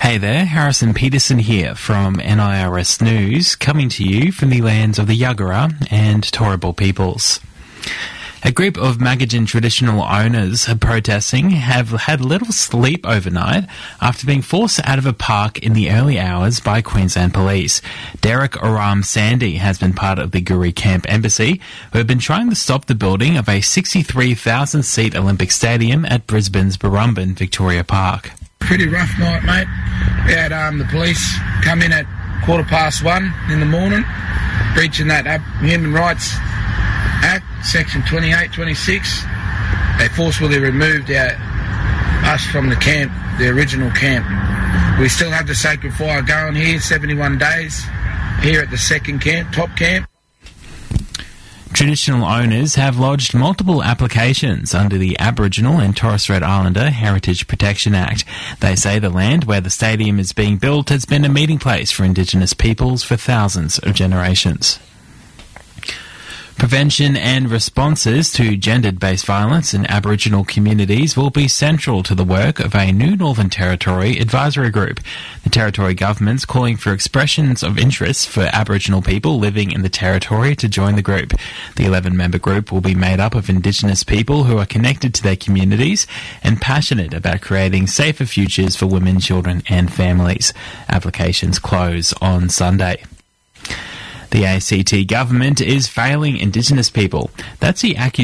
Hey there, Harrison Peterson here from NIRS News, coming to you from the lands of the Yagara and Turrbal peoples. A group of Magajan traditional owners protesting have had little sleep overnight after being forced out of a park in the early hours by Queensland Police. Derek Oram Sandy has been part of the Guri Camp Embassy, who have been trying to stop the building of a 63,000-seat Olympic stadium at Brisbane's Barumban Victoria Park. Pretty rough night, mate. We had the police come in at 1:15 in the morning, breaching that Human Rights Act, Section 28, 26. They forcefully removed us from the camp, the original camp. We still have the Sacred Fire going here, 71 days, here at the second camp, top camp. Traditional owners have lodged multiple applications under the Aboriginal and Torres Strait Islander Heritage Protection Act. They say the land where the stadium is being built has been a meeting place for Indigenous peoples for thousands of generations. Prevention and responses to gender-based violence in Aboriginal communities will be central to the work of a new Northern Territory advisory group. The Territory government's calling for expressions of interest for Aboriginal people living in the Territory to join the group. The 11-member group will be made up of Indigenous people who are connected to their communities and passionate about creating safer futures for women, children and families. Applications close on Sunday. The ACT government is failing Indigenous people. That's the accusation